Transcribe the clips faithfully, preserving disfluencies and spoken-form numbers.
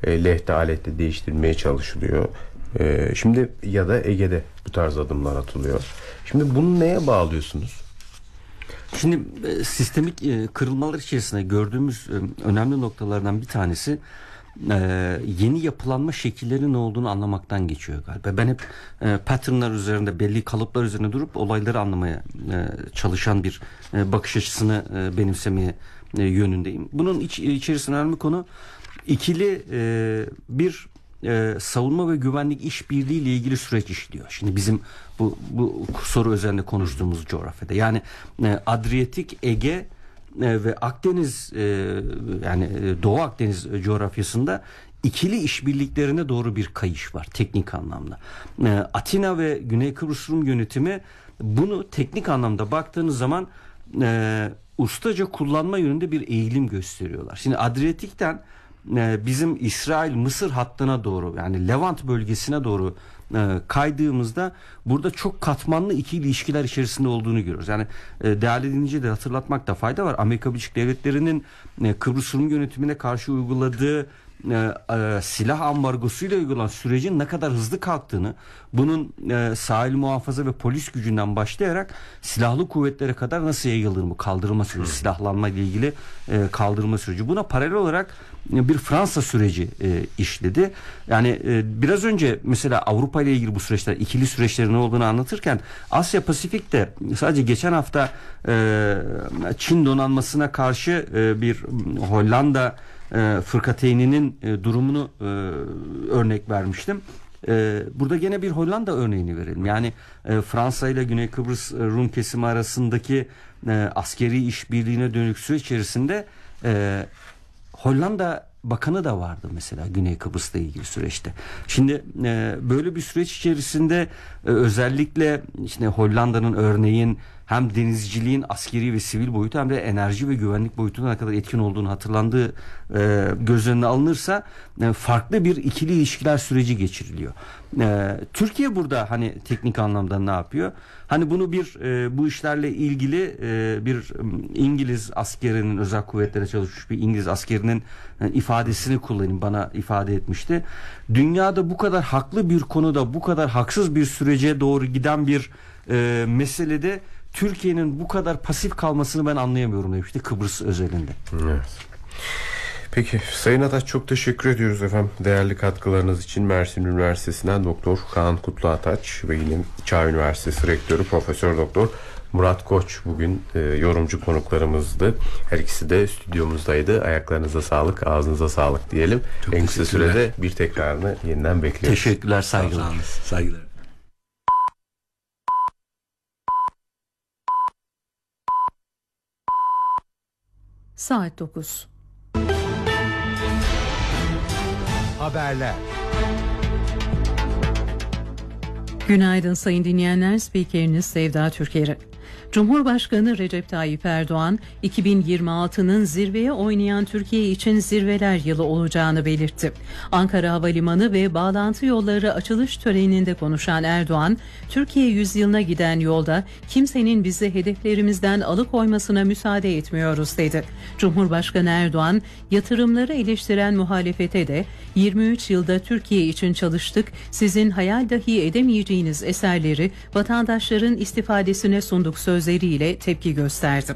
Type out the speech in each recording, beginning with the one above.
e, lehte alette değiştirilmeye çalışılıyor. E, şimdi ya da Ege'de bu tarz adımlar atılıyor. Şimdi bunu neye bağlıyorsunuz? Şimdi e, sistemik e, kırılmalar içerisinde gördüğümüz e, önemli noktalardan bir tanesi e, yeni yapılanma şekillerinin ne olduğunu anlamaktan geçiyor galiba. Ben hep e, patternlar üzerinde, belli kalıplar üzerine durup olayları anlamaya e, çalışan bir e, bakış açısını e, benimsemeye e, yönündeyim. Bunun iç, içerisinde önemli konu ikili e, bir e, savunma ve güvenlik işbirliği ile ilgili süreç işliyor. Şimdi bizim bu, bu soru üzerinde konuştuğumuz coğrafyada, yani e, Adriyatik, Ege e, ve Akdeniz e, yani e, Doğu Akdeniz coğrafyasında ikili işbirliklerine doğru bir kayış var teknik anlamda. E, Atina ve Güney Kıbrıs Rum yönetimi bunu teknik anlamda baktığınız zaman e, ustaca kullanma yönünde bir eğilim gösteriyorlar. Şimdi Adriyatik'ten e, bizim İsrail-Mısır hattına doğru, yani Levant bölgesine doğru e, kaydığımızda burada çok katmanlı ikili ilişkiler içerisinde olduğunu görüyoruz. Yani e, değerli dinleyiciye de hatırlatmakta fayda var. Amerika Birleşik Devletleri'nin e, Kıbrıs Rum yönetimine karşı uyguladığı E, e, silah ambargosuyla uygulanan sürecin ne kadar hızlı kalktığını, bunun e, sahil muhafaza ve polis gücünden başlayarak silahlı kuvvetlere kadar nasıl yayılır mı, kaldırılma süreci, silahlanma ile ilgili e, kaldırılma süreci. Buna paralel olarak e, bir Fransa süreci e, işledi. Yani e, biraz önce mesela Avrupa ile ilgili bu süreçler, ikili süreçlerin ne olduğunu anlatırken Asya Pasifik'te sadece geçen hafta e, Çin donanmasına karşı e, bir Hollanda E, fırkateyninin e, durumunu e, örnek vermiştim. E, burada gene bir Hollanda örneğini verelim. Yani e, Fransa ile Güney Kıbrıs e, Rum kesimi arasındaki e, askeri işbirliğine dönük süreç içerisinde e, Hollanda Bakanı da vardı mesela Güney Kıbrıs'la ilgili süreçte. Şimdi e, böyle bir süreç içerisinde e, özellikle işte Hollanda'nın örneğin hem denizciliğin askeri ve sivil boyutu hem de enerji ve güvenlik boyutuna ne kadar etkin olduğunu hatırlandığı e, göz önüne alınırsa e, farklı bir ikili ilişkiler süreci geçiriliyor. E, Türkiye burada hani teknik anlamda ne yapıyor? Hani bunu bir e, bu işlerle ilgili e, bir İngiliz askerinin, özel kuvvetlere çalışmış bir İngiliz askerinin e, ifadesini kullanayım, bana ifade etmişti. Dünyada bu kadar haklı bir konuda bu kadar haksız bir sürece doğru giden bir e, meselede Türkiye'nin bu kadar pasif kalmasını ben anlayamıyorum demişti Kıbrıs özelinde. Evet. Peki Sayın Ataç, çok teşekkür ediyoruz efendim değerli katkılarınız için. Mersin Üniversitesi'nden Doktor Kaan Kutlu Ataç ve yine Çağ Üniversitesi Rektörü Profesör Doktor Murat Koç bugün e, yorumcu konuklarımızdı. Her ikisi de stüdyomuzdaydı. Ayaklarınıza sağlık, ağzınıza sağlık diyelim. Çok en kısa sürede bir tekrarını yeniden bekliyoruz. Teşekkürler, saygılar. Saygılar. Saat dokuz. Haberler. Günaydın sayın dinleyenler, spikeriniz Sevda Türker'i. Cumhurbaşkanı Recep Tayyip Erdoğan, iki bin yirmi altının zirveye oynayan Türkiye için zirveler yılı olacağını belirtti. Ankara Havalimanı ve bağlantı yolları açılış töreninde konuşan Erdoğan, Türkiye yüzyılına giden yolda kimsenin bizi hedeflerimizden alıkoymasına müsaade etmiyoruz dedi. Cumhurbaşkanı Erdoğan, yatırımları eleştiren muhalefete de yirmi üç yılda Türkiye için çalıştık, sizin hayal dahi edemeyeceğiniz eserleri vatandaşların istifadesine sunduk sözleriyle tepki gösterdi.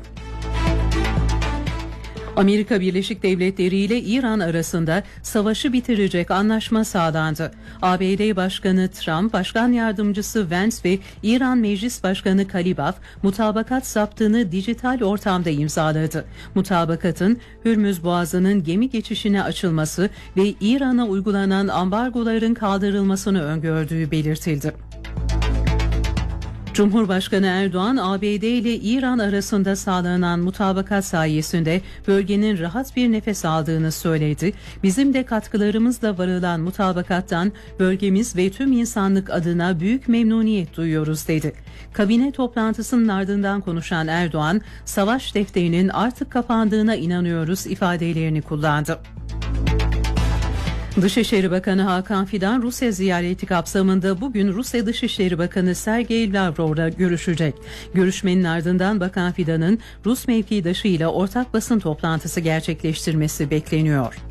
Amerika Birleşik Devletleri ile İran arasında savaşı bitirecek anlaşma sağlandı. A B D Başkanı Trump, Başkan Yardımcısı Vance ve İran Meclis Başkanı Kalibaf mutabakat zaptını dijital ortamda imzaladı. Mutabakatın Hürmüz Boğazı'nın gemi geçişine açılması ve İran'a uygulanan ambargoların kaldırılmasını öngördüğü belirtildi. Cumhurbaşkanı Erdoğan, A B D ile İran arasında sağlanan mutabakat sayesinde bölgenin rahat bir nefes aldığını söyledi. Bizim de katkılarımızla varılan mutabakattan bölgemiz ve tüm insanlık adına büyük memnuniyet duyuyoruz dedi. Kabine toplantısının ardından konuşan Erdoğan, savaş defterinin artık kapandığına inanıyoruz ifadelerini kullandı. Dışişleri Bakanı Hakan Fidan, Rusya ziyareti kapsamında bugün Rusya Dışişleri Bakanı Sergey Lavrov'la görüşecek. Görüşmenin ardından Bakan Fidan'ın Rus mevkidaşı ile ortak basın toplantısı gerçekleştirmesi bekleniyor.